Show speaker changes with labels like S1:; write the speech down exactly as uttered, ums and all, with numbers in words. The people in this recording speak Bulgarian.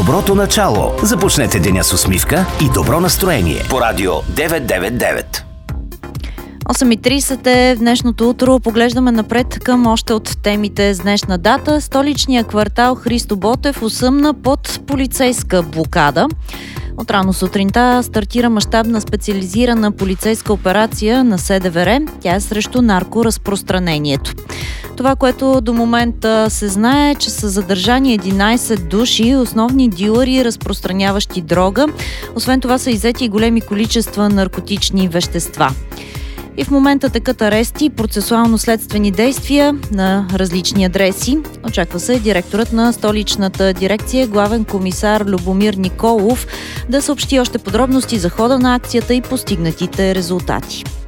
S1: Доброто начало. Започнете деня с усмивка и добро настроение по радио деветстотин деветдесет и девет.
S2: осем и тридесет е в днешното утро. Поглеждаме напред към още от темите с днешна дата. Столичният квартал Христо Ботев осъмна под полицейска блокада. От рано сутринта стартира мащабна специализирана полицейска операция на СДВР. Тя е срещу наркоразпространението. Това, което до момента се знае, е, че са задържани единайсет души, основни дилъри, разпространяващи дрога. Освен това са иззети и големи количества наркотични вещества. И в момента текат арести и процесуално-следствени действия на различни адреси. Очаква се директорът на столичната дирекция, главен комисар Любомир Николов, да съобщи още подробности за хода на акцията и постигнатите резултати.